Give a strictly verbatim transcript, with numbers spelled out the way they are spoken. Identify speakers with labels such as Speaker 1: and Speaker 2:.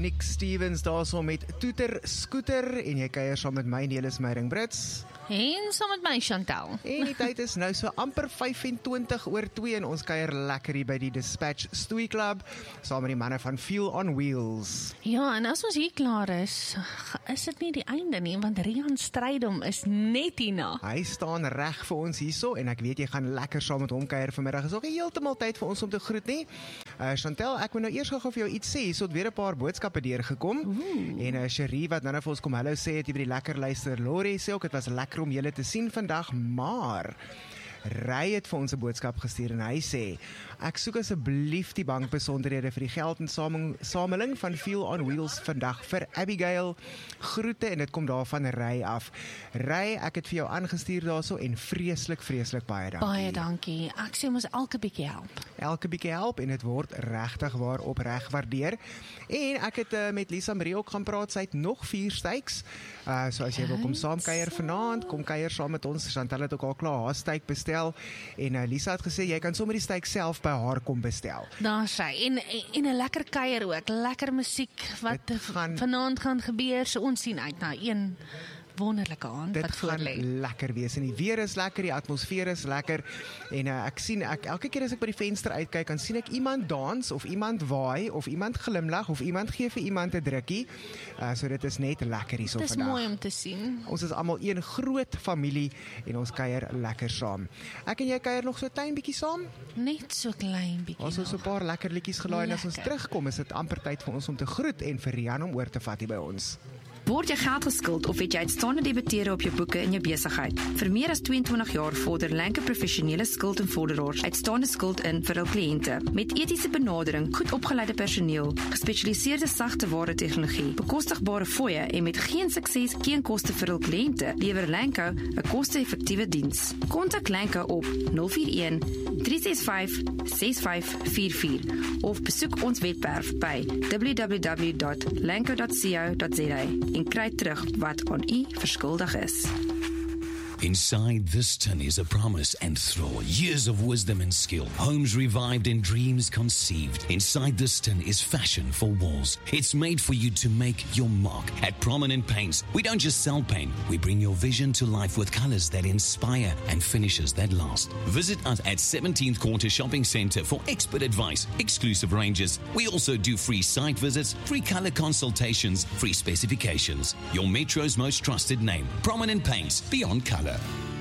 Speaker 1: Nick Stevens daar so met Toeter Scooter en jy kuier saam met my Nelis Meiring Brits.
Speaker 2: En saam met my Chantal.
Speaker 1: En die tyd is nou so amper vyf-en-twintig oor twee en ons kuier lekker hier by die Dispatch Stoei Club saam met die manne van Fuel on Wheels.
Speaker 2: Ja, en as ons hier klaar is, is dit nie die einde nie, want Rian Strydom is net hierna.
Speaker 1: Hy staan reg vir ons hierso en ek weet jy gaan lekker saam met hom kuier vanmiddag. Is ook nie heeltemal tyd vir ons om te groet nie. Uh, Chantal, ek moet nou eers gou vir jou iets sê. Hierso het weer 'n paar boodskappe deurgekom. Ooh. En uh, Cherie wat nou vir ons kom hallo sê het jy by die lekker luister. Lori sê ook dit was lekker om julle te sien vandag, maar Ry het vir ons 'n boodskap gestuur en hy sê, ek soek asseblief die bankbesonderhede vir die geldinsameling van Fuel on Wheels vandag vir Abigail. Groete en dit kom daar van Ry af. Ry, ek het vir jou aangestuur daarso en vreeslik, vreeslik baie dankie.
Speaker 2: Baie dankie. Ek sê ons elke bietjie help.
Speaker 1: Elke bietjie help en dit word regtig waar opreg waardeer. En ek het uh, met Lisa Marie ook gaan praat, sy het nog vier steaks. Uh, so as jy wil kom saam kuier vanaand, kom kuier saam met ons. Chantal het ook al klaar haar steak bestel. En uh, Lisa het gesê, jy kan sommer die steak self by haar kom bestel.
Speaker 2: Daar sy, en, en 'n lekker kuier ook, lekker musiek, wat gaan, vanaand gaan gebeur, so ons sien uit na een wonderlike aand wat voor lê.
Speaker 1: Dit gaan lekker wees en die weer is lekker, die atmosfeer is lekker en uh, ek sien, ek, elke keer as ek by die venster uitkyk, dan sien ek iemand dans of iemand waai of iemand glimlag of iemand gee vir iemand 'n drukkie, uh, so dit is net lekker hierso vandag.
Speaker 2: Dit is mooi om te sien.
Speaker 1: Ons is almal een groot familie en ons kuier lekker saam. Ek en jy kuier nog so 'n klein bietjie saam?
Speaker 2: Net so klein bietjie.
Speaker 1: Ons het so 'n paar lekker liedjies gelaai en as ons terugkom is dit amper tyd vir ons om te groet en vir Rian om oor te vat hier by ons.
Speaker 3: Word jy geld geskuld of het jy uitstaande debitere op jou boeke in jou besigheid? Vir meer as tweeëntwintig jaar vorder Lanka professionele skuld en vorderaars uitstaande skuld in vir hul kliënte. Met etiese benadering, goed opgeleide personeel, gespesialiseerde sagte ware tegnologie, bekostigbare fooie en met geen sukses, geen koste vir hul kliënte, lewer Lanka 'n koste-effektiewe diens. Kontak Lanka op nul vier een, drie ses vyf, ses vyf vier vier of besoek ons webwerf by w w w dot lanka dot co dot za en kry terug wat aan u verskuldig is.
Speaker 4: Inside this tin is a promise and throw, years of wisdom and skill, homes revived and dreams conceived. Inside this tin is fashion for walls. It's made for you to make your mark. At Prominent Paints, we don't just sell paint, we bring your vision to life with colors that inspire and finishes that last. Visit us at seventeenth Quarter Shopping Centre for expert advice, exclusive ranges. We also do free site visits, free color consultations, free specifications. Your Metro's most trusted name, Prominent Paints, beyond color.